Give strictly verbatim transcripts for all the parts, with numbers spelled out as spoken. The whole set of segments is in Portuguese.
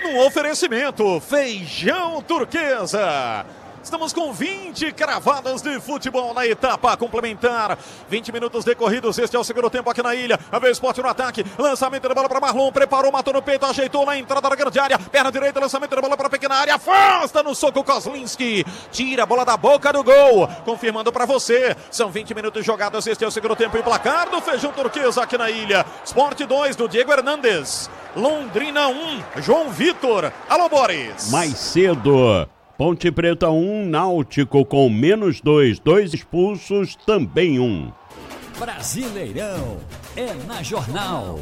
No oferecimento, Feijão Turquesa. Estamos com vinte cravadas de futebol na etapa complementar. vinte minutos decorridos, este é o segundo tempo aqui na ilha. A vez Sport no ataque, lançamento da bola para Marlon, preparou, matou no peito, ajeitou na entrada da grande área. Perna direita, lançamento da bola para a pequena área, afasta no soco Kozlinski. Tira a bola da boca do gol. Confirmando para você, são vinte minutos jogados, este é o segundo tempo e placar do Feijão Turquesa aqui na ilha. Sport dois do Diego Hernandes. Londrina um, João Vitor. Alô, Boris. Mais cedo. Ponte Preta um, Náutico com menos dois, dois expulsos, também um. Brasileirão é na Jornal.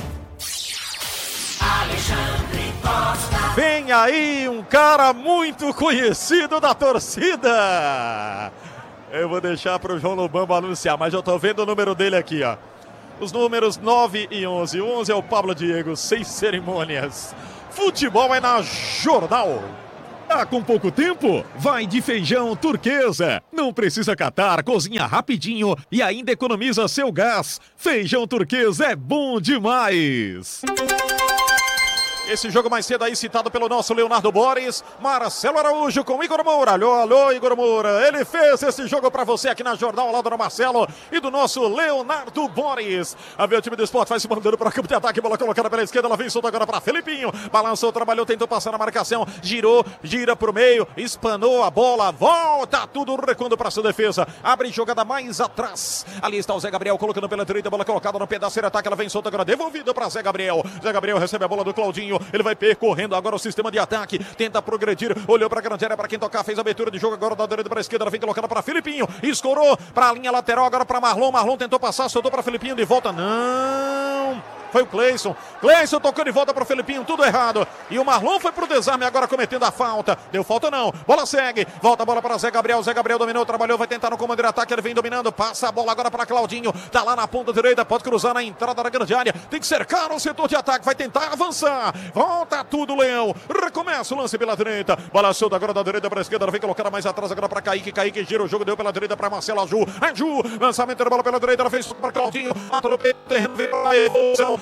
Alexandre Costa. Vem aí um cara muito conhecido da torcida. Eu vou deixar para o João Lobamba anunciar, mas eu tô vendo o número dele aqui, ó. Os números nove e onze. onze é o Pablo Diego, sem cerimônias. Futebol é na Jornal. Tá com pouco tempo? Vai de Feijão Turquesa. Não precisa catar, cozinha rapidinho e ainda economiza seu gás. Feijão Turquesa é bom demais. Esse jogo mais cedo aí citado pelo nosso Leonardo Boris. Marcelo Araújo com Igor Moura. Alô, alô, Igor Moura. Ele fez esse jogo pra você aqui na Jornal, ao lado do Marcelo e do nosso Leonardo Boris. A ver o time do esporte vai se mandando para o campo de ataque. Bola colocada pela esquerda. Ela vem solta agora para Felipinho. Balançou, trabalhou, tentou passar na marcação. Girou, gira pro meio. Espanou a bola. Volta tudo recuando para sua defesa. Abre jogada mais atrás. Ali está o Zé Gabriel colocando pela direita. Bola colocada no pedaço de ataque. Ela vem solta agora. Devolvida para Zé Gabriel. Zé Gabriel recebe a bola do Claudinho. Ele vai percorrendo agora o sistema de ataque, tenta progredir, olhou para a grande área para quem tocar, fez a abertura de jogo agora da direita para a esquerda, vem colocando para Felipinho, escorou para a linha lateral agora para Marlon, Marlon tentou passar, soltou para Felipinho de volta, não, foi o Cleison, Cleison tocou de volta para o Felipinho, tudo errado, e o Marlon foi pro desarme agora cometendo a falta, deu falta não, bola segue, volta a bola para Zé Gabriel, Zé Gabriel dominou, trabalhou, vai tentar no comando de ataque, ele vem dominando, passa a bola agora para Claudinho, tá lá na ponta direita, pode cruzar na entrada da grande área, tem que cercar o setor de ataque, vai tentar avançar, volta tudo, Leão, recomeça o lance pela direita, bola solta agora da direita para a esquerda, vem colocada mais atrás agora para Kaique, Kaique gira o jogo, deu pela direita para Marcelo Aju, Aju, lançamento da bola pela direita, ela fez para Claudinho, mata no peito, terreno, vem para a evolução.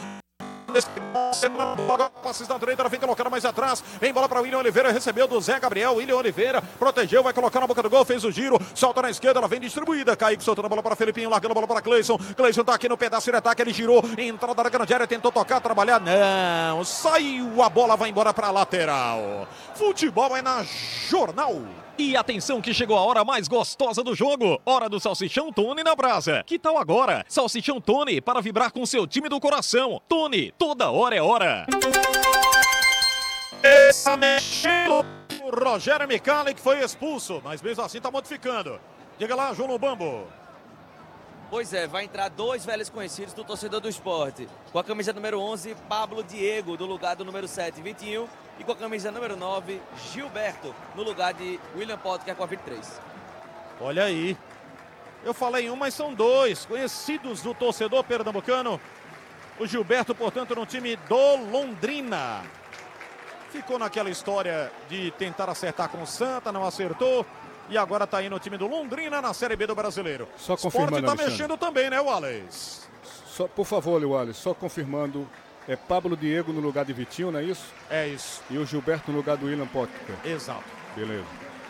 Passes da direita, ela vem colocando mais atrás. Vem bola para William Oliveira, recebeu do Zé Gabriel. William Oliveira protegeu, vai colocar na boca do gol, fez o giro, solta na esquerda, ela vem distribuída. Kaique soltando a bola para Felipinho, largando a bola para Cleison. Cleison tá aqui no pedaço de ataque, ele girou, entrada da grande área, tentou tocar, trabalhar. Não, saiu a bola, vai embora para lateral. Futebol é na Jornal. E atenção que chegou a hora mais gostosa do jogo. Hora do Salsichão Tony na brasa. Que tal agora? Salsichão Tony para vibrar com seu time do coração. Tony, toda hora é hora. Essa mexendo o Rogério Micali que foi expulso, mas mesmo assim tá modificando. Diga lá, João Lobambo. Pois é, vai entrar dois velhos conhecidos do torcedor do esporte. Com a camisa número onze, Pablo Diego, do lugar do número sete, Vitinho. E com a camisa número nove, Gilberto, no lugar de William Potker com a vinte e três. Olha aí. Eu falei um, mas são dois conhecidos do torcedor pernambucano. O Gilberto, portanto, no time do Londrina. Ficou naquela história de tentar acertar com o Santa, não acertou. E agora está aí no time do Londrina na Série B do Brasileiro. Só confirmando, Sport tá Alexandre. mexendo também, né, Wallace? Só, por favor, Wallace, só confirmando. É Pablo Diego no lugar de Vitinho, não é isso? É isso. E o Gilberto no lugar do William Potker. Exato. Beleza.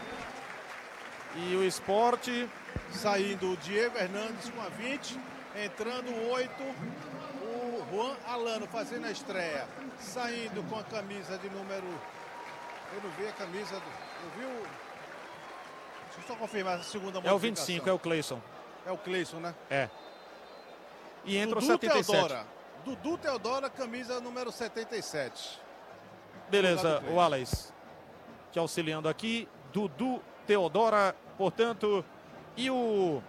E o Sport... Saindo o Diego Hernandes com a vinte, entrando o oito, o Juan Alano fazendo a estreia. Saindo com a camisa de número... Eu não vi a camisa do... Eu vi o... Deixa eu só confirmar a segunda modificação. É o vinte e cinco, é o Cleison. É o Cleison, né? É. E entra Dudu o setenta e sete. Teodora. Dudu Teodora, camisa número setenta e sete. Beleza, o Wallace. Te auxiliando aqui. Dudu Teodora, portanto, e o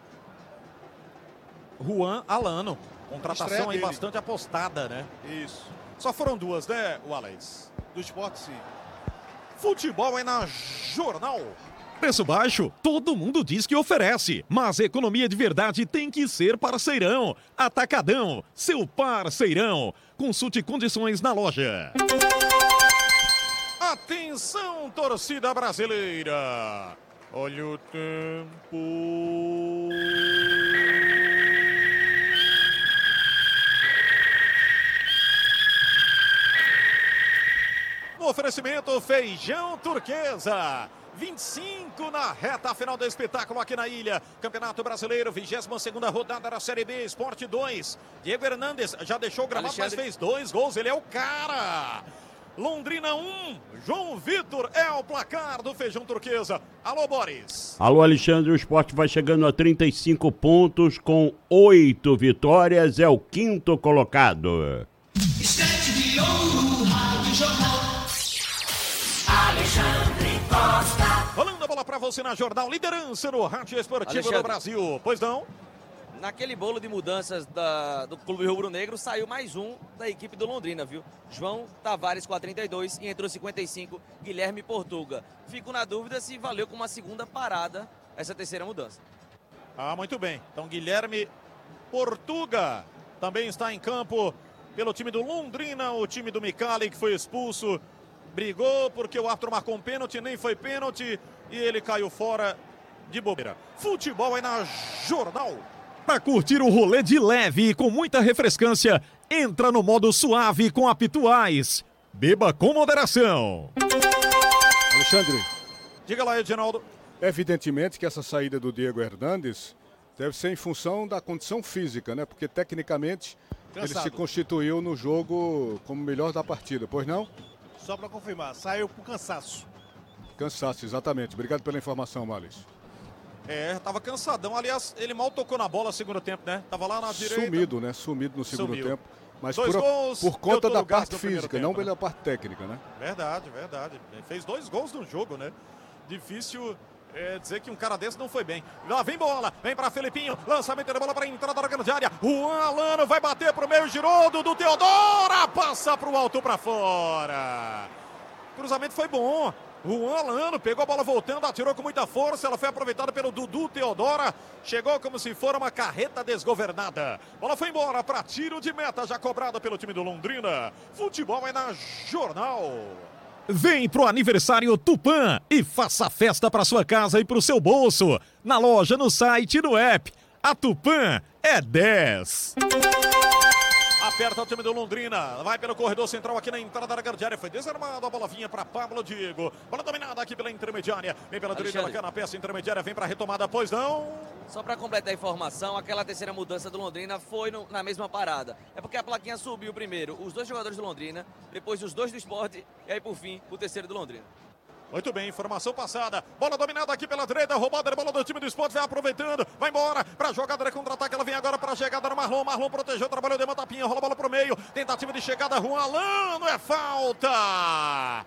Juan Alano. Contratação aí bastante apostada, né? Isso. Só foram duas, né, Wallace? Do esporte, sim. Futebol é na Jornal. Preço baixo, todo mundo diz que oferece, mas economia de verdade tem que ser parceirão. Atacadão, seu parceirão. Consulte condições na loja. Atenção, torcida brasileira. Olha o tempo. oferecimento Feijão Turquesa. vinte e cinco na reta final do espetáculo aqui na ilha. Campeonato Brasileiro, vigésima segunda rodada da Série B, Sport dois. Diego Hernandes já deixou o gramado, Alexandre. Mas fez dois gols, ele é o cara. Londrina um, João Vitor é o placar do Feijão Turquesa. Alô, Boris. Alô, Alexandre, o Sport vai chegando a trinta e cinco pontos com oito vitórias, é o quinto colocado. Estante de ouro, Rádio Jornal. Alexandre Costa. Rolando a bola pra você na Jornal, liderança no Rádio Esportivo Alexandre. do Brasil. Pois não? Naquele bolo de mudanças da, do Clube Rubro-Negro, saiu mais um da equipe do Londrina, viu? João Tavares com a trinta e dois e entrou cinquenta e cinco, Guilherme Portuga. Fico na dúvida se valeu como uma segunda parada essa terceira mudança. Ah, muito bem. Então, Guilherme Portuga também está em campo pelo time do Londrina, o time do Micali, que foi expulso. Brigou porque o árbitro marcou um pênalti, nem foi pênalti e ele caiu fora de bobeira. Futebol aí na Jornal. Para curtir o rolê de leve e com muita refrescância, entra no modo suave com a Pituais. Beba com moderação. Alexandre. Diga lá, Edinaldo. Evidentemente que essa saída do Diego Hernandes deve ser em função da condição física, né? Porque tecnicamente Cansado. Ele se constituiu no jogo como o melhor da partida, pois não? Só para confirmar, saiu por cansaço. Cansaço, exatamente. Obrigado pela informação, Maurício. É, tava cansadão. Aliás, ele mal tocou na bola no segundo tempo, né? Tava lá na direita. Sumido, né? Sumido no segundo Sumiu. tempo. Mas dois por, gols, por conta da parte no física, tempo, não né? pela parte técnica, né? Verdade, verdade. Ele fez dois gols no jogo, né? Difícil é, dizer que um cara desse não foi bem. Lá vem bola, vem pra Felipinho. Lançamento de bola pra entrada da grande área. Juan Alano vai bater pro meio, girou do Teodora. Passa pro alto pra fora. Cruzamento foi bom. Juan Alano pegou a bola voltando, atirou com muita força, ela foi aproveitada pelo Dudu Teodora, chegou como se for uma carreta desgovernada. Bola foi embora para tiro de meta, já cobrada pelo time do Londrina. Futebol é na Jornal. Vem pro aniversário Tupã e faça festa para sua casa e pro seu bolso. Na loja, no site e no app. A Tupã é dez. Aperta o time do Londrina, vai pelo corredor central aqui na entrada da grande área, foi desarmado, a bola vinha para Pablo Diego, bola dominada aqui pela intermediária, vem pela direita, bacana na peça intermediária, vem para a retomada, pois não? Só para completar a informação, aquela terceira mudança do Londrina foi no, na mesma parada, é porque a plaquinha subiu primeiro os dois jogadores do Londrina, depois os dois do Sport e aí por fim o terceiro do Londrina. Muito bem, informação passada. Bola dominada aqui pela direita, roubada de bola do time do Sport, vai aproveitando, vai embora para a jogada de contra-ataque, ela vem agora para a chegada do Marlon, Marlon protegeu, trabalhou, deu uma tapinha, rola a bola pro meio, tentativa de chegada, Juan Alano, é falta!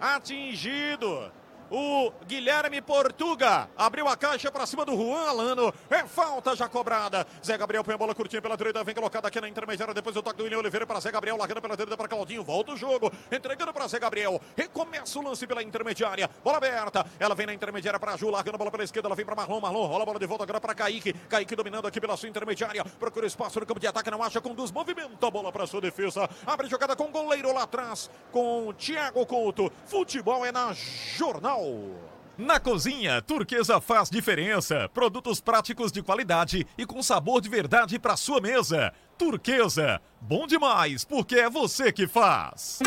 Atingido o Guilherme Portuga, abriu a caixa para cima do Juan Alano, é falta já cobrada. Zé Gabriel põe a bola curtinha pela direita, vem colocada aqui na intermediária, depois do toque do William Oliveira para Zé Gabriel, largando pela direita para Claudinho, volta o jogo, entregando para Zé Gabriel, recomeça o lance pela intermediária, bola aberta, ela vem na intermediária para Ju, largando a bola pela esquerda, ela vem para Marlon, Marlon, rola a bola de volta agora para Kaique, Kaique dominando aqui pela sua intermediária, procura espaço no campo de ataque, não acha, conduz, movimenta a bola para sua defesa, abre jogada com o goleiro lá atrás, com o Thiago Couto. Futebol é na Jornal. Na cozinha, Turquesa faz diferença. Produtos práticos de qualidade e com sabor de verdade para sua mesa. Turquesa, bom demais, porque é você que faz.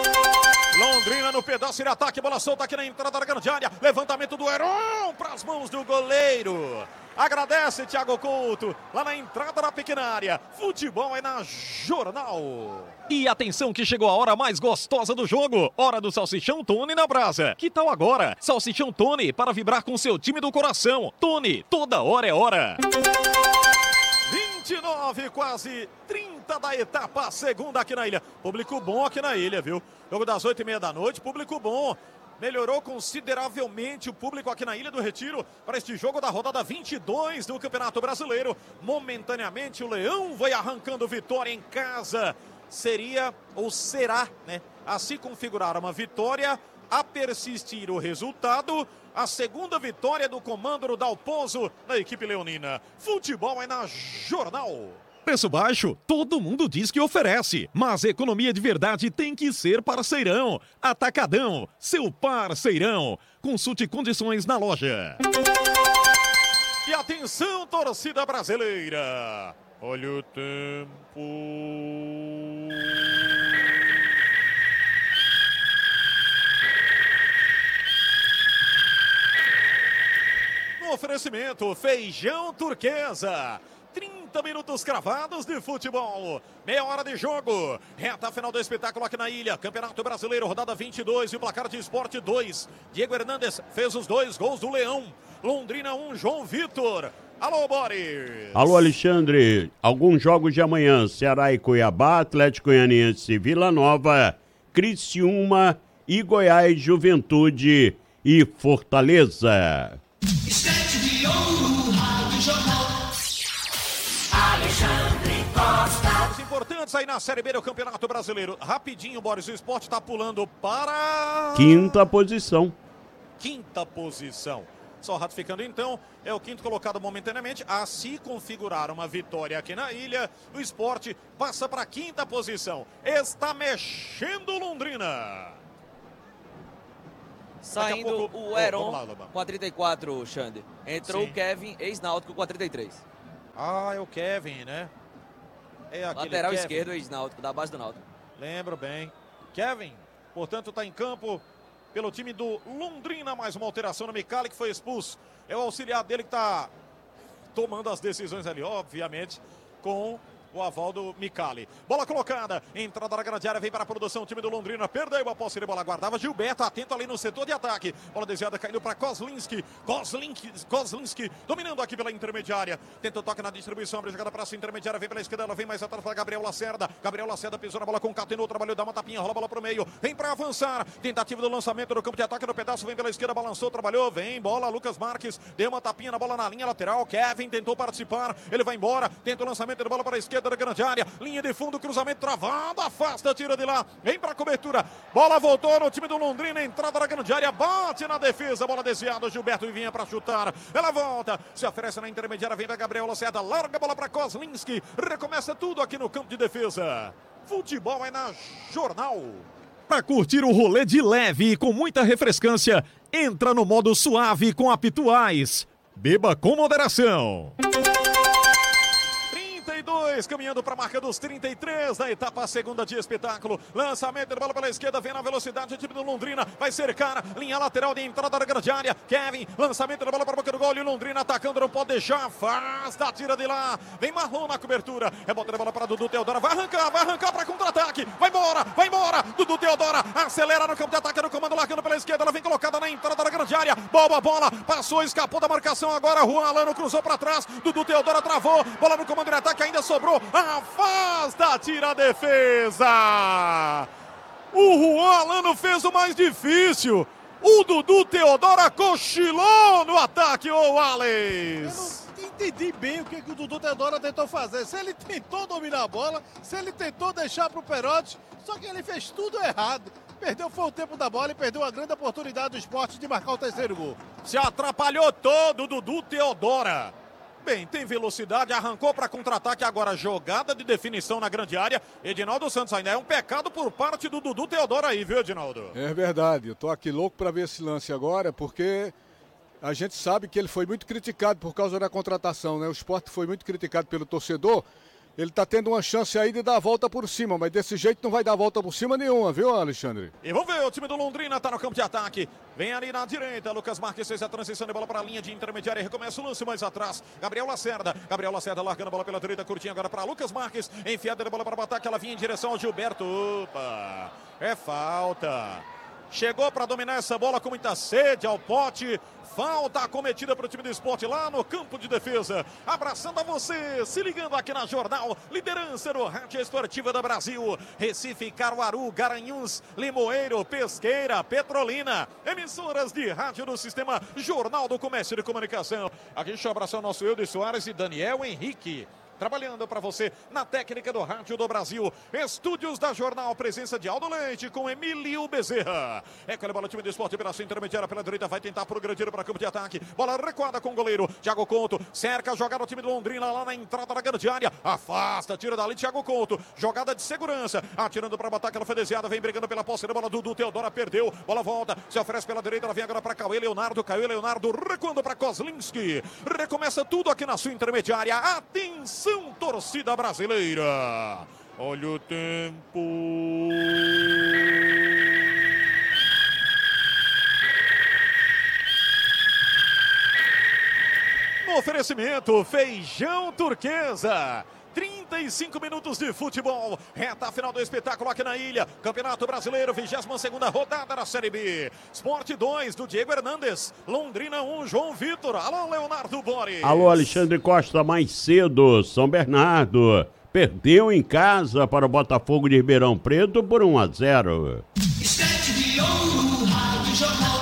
Londrina no pedaço de ataque, bola solta aqui na entrada da grande área. Levantamento do Heron para as mãos do goleiro. Agradece Thiago Couto, lá na entrada da pequena área. Futebol é na Jornal. E atenção que chegou a hora mais gostosa do jogo. Hora do Salsichão Tony na brasa. Que tal agora? Salsichão Tony para vibrar com seu time do coração. Tony, toda hora é hora. vinte e nove, quase trinta da etapa segunda aqui na ilha. Público bom aqui na ilha, viu? Jogo das oito e meia da noite, público bom. Melhorou consideravelmente o público aqui na Ilha do Retiro para este jogo da rodada vinte e dois do Campeonato Brasileiro. Momentaneamente o Leão vai arrancando vitória em casa. Seria ou será, né, a se configurar uma vitória, a persistir o resultado, a segunda vitória do comando do Dalpozo na equipe leonina. Futebol é na Jornal. Preço baixo, todo mundo diz que oferece, mas economia de verdade tem que ser parceirão. Atacadão, seu parceirão. Consulte condições na loja. E atenção, torcida brasileira. Olha o tempo. oferecimento Feijão Turquesa. trinta minutos cravados de futebol, meia hora de jogo, reta final do espetáculo aqui na ilha, Campeonato Brasileiro, rodada vinte e dois, e o placar de Esporte dois, Diego Hernandes fez os dois gols do Leão, Londrina um, João Vitor. Alô, Boris! Alô, Alexandre, alguns jogos de amanhã, Ceará e Cuiabá, Atlético Goianiense e Vila Nova, Criciúma e Goiás, Juventude e Fortaleza. Estante de ouro, Rádio Jornal. Alexandre Costa. Os importantes aí na Série B do Campeonato Brasileiro. Rapidinho, Boris, o Sport está pulando para... Quinta posição. Quinta posição. Só ratificando então, é o quinto colocado momentaneamente. A se configurar uma vitória aqui na ilha, o Sport passa para a quinta posição. Está mexendo Londrina. Saindo pouco... o oh, Heron lá, com a trinta e quatro, Xande. Entrou Sim. o Kevin, ex-náutico, com a trinta e três. Ah, é o Kevin, né? É aquele Lateral Kevin. esquerdo, ex-náutico, da base do náutico. Lembro bem. Kevin, portanto, está em campo pelo time do Londrina. Mais uma alteração no Micali, que foi expulso. É o auxiliar dele que está tomando as decisões ali, obviamente, com o aval do Micali. Bola colocada, entrada na grande área, vem para a produção, o time do Londrina, perdeu a posse de bola, guardava Gilberto, atento ali no setor de ataque, bola desviada, caindo para Kozlinski, Kozlinski, Kozlinski, dominando aqui pela intermediária, tenta o toque na distribuição, abre jogada para a sua intermediária, vem pela esquerda, ela vem mais atrás para Gabriel Lacerda, Gabriel Lacerda pisou na bola, concatenou, trabalhou, dá uma tapinha, rola a bola para o meio, vem para avançar, tentativa do lançamento no campo de ataque, no pedaço, vem pela esquerda, balançou, trabalhou, vem, bola, Lucas Marques, deu uma tapinha na bola na linha lateral, Kevin tentou participar, ele vai embora, tenta o lançamento de bola para a esquerda da grande área, linha de fundo, cruzamento travado, afasta, tira de lá, vem pra cobertura, bola voltou no time do Londrina, entrada na grande área, bate na defesa, bola desviada, Gilberto vinha pra chutar, ela volta, se oferece na intermediária, vem pra Gabriel Lacerda, larga a bola pra Kozlinski, recomeça tudo aqui no campo de defesa. Futebol é na Jornal. Para curtir o rolê de leve e com muita refrescância, entra no modo suave com a Pituais. Beba com moderação. Caminhando para a marca dos trinta e três da etapa segunda de espetáculo. Lançamento de bola pela esquerda, vem na velocidade, o time do Londrina vai cercar, linha lateral de entrada da grande área. Kevin, lançamento da bola para a boca do gol e o Londrina atacando, não pode deixar, afasta, tira de lá. Vem Marlon na cobertura, rebota a bola para Dudu Teodora, vai arrancar, vai arrancar para contra-ataque, vai embora, vai embora. Dudu Teodora acelera no campo de ataque, no comando, largando pela esquerda, ela vem colocada na entrada da grande área. Boa bola, passou, escapou da marcação agora. Juan Alano cruzou para trás, Dudu Teodora travou, bola no comando de ataque, ainda sobrou. Afasta, tira a defesa. O Juan Alano fez o mais difícil. O Dudu Teodora cochilou no ataque, ô Alex. Eu não entendi bem o que, que o Dudu Teodora tentou fazer. Se ele tentou dominar a bola, se ele tentou deixar para o Perotti, só que ele fez tudo errado. Perdeu foi o tempo da bola e perdeu a grande oportunidade do Sport de marcar o terceiro gol. Se atrapalhou todo o Dudu Teodora. Bem, tem velocidade, arrancou para contra-ataque, agora jogada de definição na grande área. Edinaldo Santos, ainda é um pecado por parte do Dudu Teodoro aí, viu, Edinaldo? É verdade, eu tô aqui louco para ver esse lance agora, porque a gente sabe que ele foi muito criticado por causa da contratação, né? O Sport foi muito criticado pelo torcedor. Ele tá tendo uma chance aí de dar a volta por cima, mas desse jeito não vai dar a volta por cima nenhuma, viu, Alexandre? E vamos ver, o time do Londrina tá no campo de ataque. Vem ali na direita, Lucas Marques fez a transição de bola para a linha de intermediária e recomeça o lance mais atrás. Gabriel Lacerda, Gabriel Lacerda largando a bola pela direita, curtinha agora para Lucas Marques. Enfiada de bola para o ataque, ela vinha em direção ao Gilberto. Opa, é falta. Chegou para dominar essa bola com muita sede ao pote. Falta cometida para o time do Sport lá no campo de defesa. Abraçando a você, se ligando aqui na Jornal, liderança no Rádio Esportiva do Brasil. Recife, Caruaru, Garanhuns, Limoeiro, Pesqueira, Petrolina. Emissoras de rádio do Sistema Jornal do Comércio de Comunicação. Aqui deixa eu abraçar o nosso Eudes Soares e Daniel Henrique. Trabalhando para você na técnica do Rádio do Brasil. Estúdios da Jornal, presença de Aldo Leite com Emílio Bezerra. É com a bola, time do Sport pela sua intermediária, pela direita, vai tentar progredir para campo de ataque. Bola recuada com o goleiro Thiago Couto. Cerca a jogada do time do Londrina lá na entrada da grande área. Afasta, tira dali Thiago Couto. Jogada de segurança. Atirando para o ataque, ela foi desviada, vem brigando pela posse da bola. Dudu Teodora perdeu. Bola volta, se oferece pela direita, ela vem agora para Cauê Leonardo. Cauê Leonardo recuando para Kozlinski. Recomeça tudo aqui na sua intermediária. Atenção, torcida brasileira. Olha o tempo. Um oferecimento, Feijão Turquesa. trinta e cinco minutos de futebol, reta final do espetáculo aqui na ilha, Campeonato Brasileiro, vigésima segunda rodada da Série B. Sport dois do Diego Hernandes, Londrina um, João Vitor. Alô, Leonardo Boris. Alô, Alexandre Costa, mais cedo, São Bernardo perdeu em casa para o Botafogo de Ribeirão Preto por um a zero. Estante de ouro, Rádio Jornal.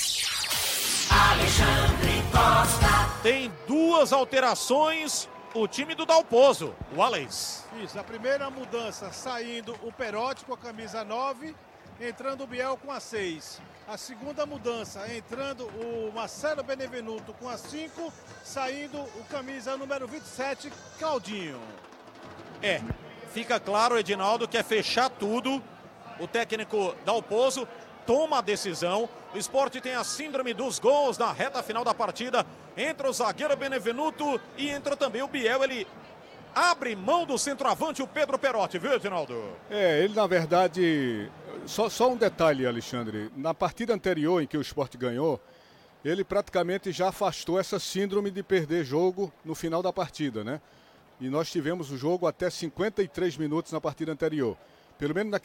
Alexandre Costa. Tem duas alterações o time do Dalpozo, o Alex. Isso, a primeira mudança, saindo o Perotti com a camisa nove, entrando o Biel com a seis. A segunda mudança, entrando o Marcelo Benevenuto com a cinco, saindo o camisa número vinte e sete, Claudinho. É, fica claro, Edinaldo, que é fechar tudo. O técnico Dalpozo toma a decisão. O Sport tem a síndrome dos gols na reta final da partida. Entra o zagueiro Benevenuto e entra também o Biel. Ele abre mão do centroavante, o Pedro Perotti, viu, Edinaldo? É, ele na verdade, só, só um detalhe, Alexandre, na partida anterior em que o Sport ganhou, ele praticamente já afastou essa síndrome de perder jogo no final da partida, né? E nós tivemos o jogo até cinquenta e três minutos na partida anterior. Pelo menos